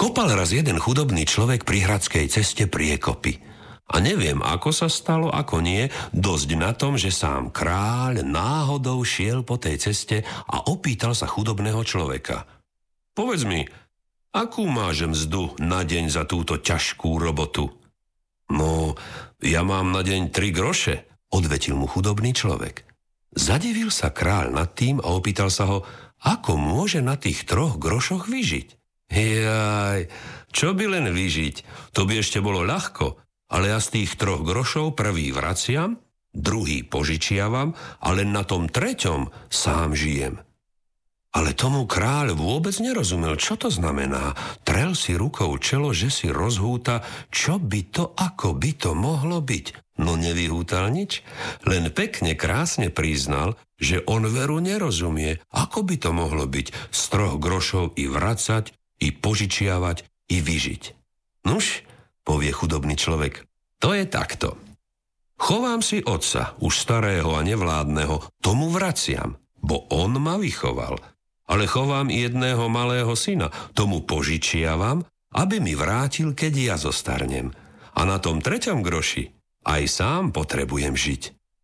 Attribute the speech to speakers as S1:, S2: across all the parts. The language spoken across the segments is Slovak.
S1: Kopal raz jeden chudobný človek pri hradskej ceste priekopy. A neviem, ako sa stalo, ako nie, dosť na tom, že sám kráľ náhodou šiel po tej ceste a opýtal sa chudobného človeka. Povedz mi, akú máš mzdu na deň za túto ťažkú robotu? No, ja mám na deň 3 groše, odvetil mu chudobný človek. Zadivil sa kráľ nad tým a opýtal sa ho, ako môže na tých 3 grošoch vyžiť. Jaj, čo by len vyžiť, to by ešte bolo ľahko, ale ja z tých 3 grošov prvý vraciam, druhý požičiavam a len na tom 3. sám žijem. Ale tomu kráľ vôbec nerozumel, čo to znamená. Trel si rukou čelo, že si rozhúta, čo by to, ako by to mohlo byť. No nevyhútal nič, len pekne krásne priznal, že on veru nerozumie, ako by to mohlo byť z 3 grošov i vracať, i požičiavať, i vyžiť. Nuž, povie chudobný človek, to je takto. Chovám si otca, už starého a nevládneho, tomu vraciam, bo on ma vychoval. Ale chovám jedného malého syna, tomu požičiavam, aby mi vrátil, keď ja zostarnem. A na tom 3. groši aj sám potrebujem žiť.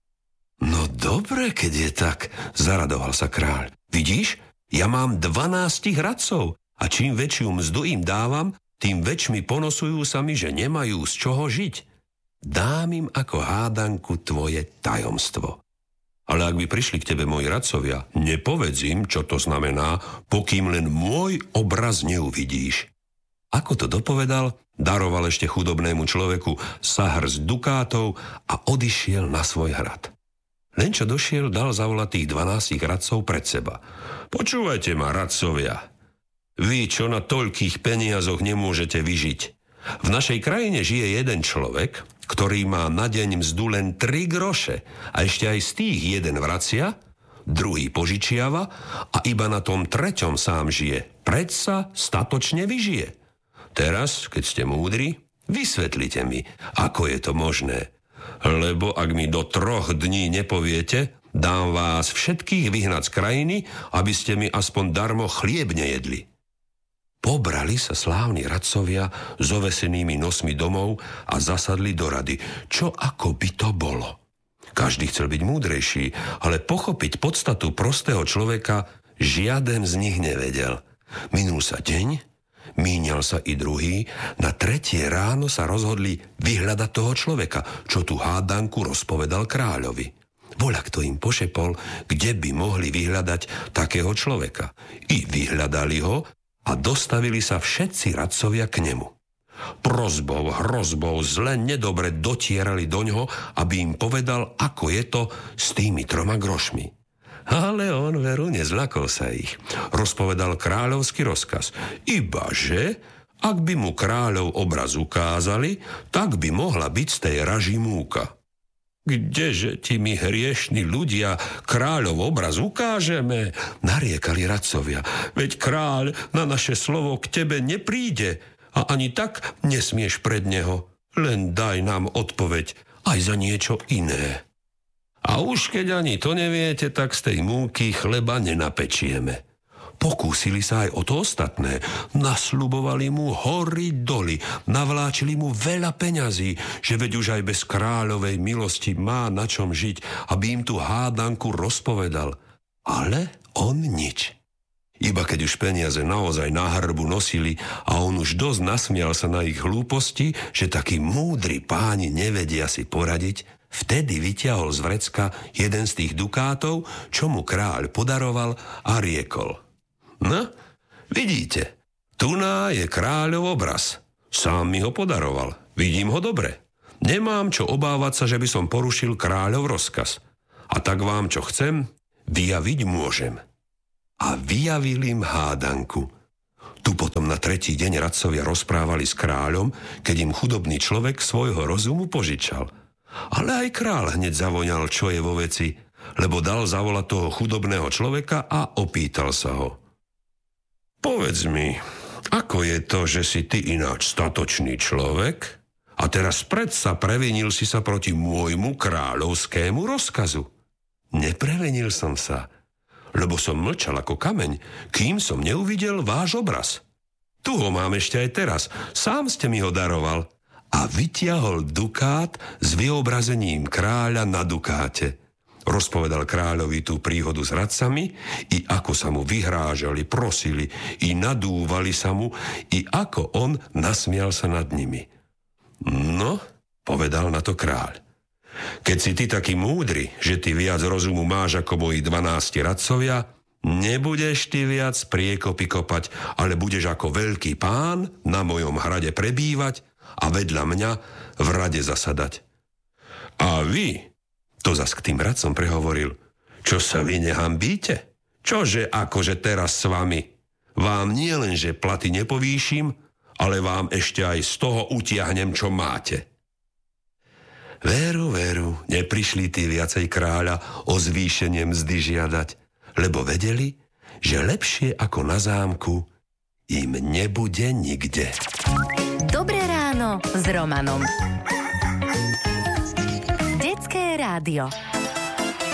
S1: No dobre, keď je tak, zaradoval sa kráľ. Vidíš, ja mám 12 hradcov a čím väčšiu mzdu im dávam, tým väčšmi ponosujú sa mi, že nemajú z čoho žiť. Dám im ako hádanku tvoje tajomstvo. Ale ak by prišli k tebe moji radcovia, nepovedz im, čo to znamená, pokým len môj obraz neuvidíš. Ako to dopovedal, daroval ešte chudobnému človeku sahrst dukátov a odišiel na svoj hrad. Len čo došiel, dal zavolať tých 12 radcov pred seba. Počúvajte ma, radcovia. Vy, čo na toľkých peniazoch nemôžete vyžiť. V našej krajine žije jeden človek, ktorý má na deň mzdu len 3 groše a ešte aj z tých jeden vracia, druhý požičiava a iba na tom 3. sám žije. Predsa statočne vyžije. Teraz, keď ste múdri, vysvetlite mi, ako je to možné. Lebo ak mi do 3 dní nepoviete, dám vás všetkých vyhnať z krajiny, aby ste mi aspoň darmo chlieb nejedli. Pobrali sa slávni radcovia s ovesenými nosmi domov a zasadli do rady. Čo ako by to bolo? Každý chcel byť múdrejší, ale pochopiť podstatu prostého človeka žiaden z nich nevedel. Minul sa deň, míňal sa i druhý, na 3. ráno sa rozhodli vyhľadať toho človeka, čo tú hádanku rozpovedal kráľovi. Voľakto im pošepol, kde by mohli vyhľadať takého človeka. I vyhľadali ho, a dostavili sa všetci radcovia k nemu. Prosbou, hrozbou, zle, nedobre dotierali doňho, aby im povedal, ako je to s tými 3 grošmi. Ale on veru nezlakol sa ich. Rozpovedal kráľovský rozkaz. Ibaže, ak by mu kráľov obraz ukázali, tak by mohla byť z tej raži múka. Kdeže ti my hriešni ľudia kráľov obraz ukážeme? Nariekali radcovia. Veď kráľ na naše slovo k tebe nepríde a ani tak nesmieš pred neho. Len daj nám odpoveď aj za niečo iné. A už keď ani to neviete, tak z tej múky chleba nenapečieme. Pokúsili sa aj o to ostatné. Nasľubovali mu hory doly, navláčili mu veľa peňazí, že veď už aj bez kráľovej milosti má na čom žiť, aby im tú hádanku rozpovedal. Ale on nič. Iba keď už peniaze naozaj na hrbu nosili a on už dosť nasmial sa na ich hlúposti, že takí múdri páni nevedia si poradiť, vtedy vyťahol z vrecka jeden z tých dukátov, čo mu kráľ podaroval a riekol. No, vidíte, tuná je kráľov obraz. Sám mi ho podaroval. Vidím ho dobre. Nemám čo obávať sa, že by som porušil kráľov rozkaz. A tak vám, čo chcem, vyjaviť môžem. A vyjavil im hádanku. Tu potom na 3. deň radcovia rozprávali s kráľom, keď im chudobný človek svojho rozumu požičal. Ale aj kráľ hneď zavoňal, čo je vo veci, lebo dal zavolať toho chudobného človeka a opýtal sa ho. Povedz mi, ako je to, že si ty ináč statočný človek a teraz predsa previnil si sa proti môjmu kráľovskému rozkazu? Neprevinil som sa, lebo som mlčal ako kameň, kým som neuvidel váš obraz. Tu ho mám ešte aj teraz. Sám ste mi ho daroval. A vytiahol dukát s vyobrazením kráľa na dukáte. Rozpovedal kráľovi tú príhodu s radcami, i ako sa mu vyhrážali, prosili, i nadúvali sa mu, i ako on nasmial sa nad nimi. No, povedal na to kráľ. Keď si ty taký múdry, že ty viac rozumu máš ako moji 12 radcovia, nebudeš ty viac priekopy kopať, ale budeš ako veľký pán na mojom hrade prebývať a vedľa mňa v rade zasadať. A vy, to zas k tým radcom prehovoril, čo sa vy nehambíte? Čože akože teraz s vami? Vám nie len, že platy nepovýšim, ale vám ešte aj z toho utiahnem, čo máte. Veru, neprišli tí viacej kráľa o zvýšenie mzdy žiadať, lebo vedeli, že lepšie ako na zámku im nebude nikde.
S2: Dobré ráno s Romanom. Detské rádio.